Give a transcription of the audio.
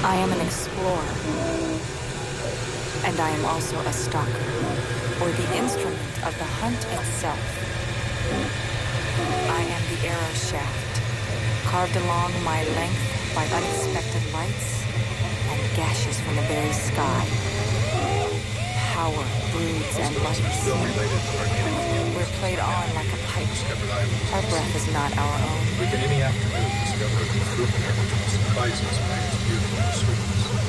I am an explorer, and I am also a stalker, or the instrument of the hunt itself. I am the arrow shaft, carved along my length by unexpected lights and gashes from the very sky. Power broods and lights. We're played on like a pipe. Our breath is not our own. We can any afternoon discover a fruit and surprises by its beauty and sweetness.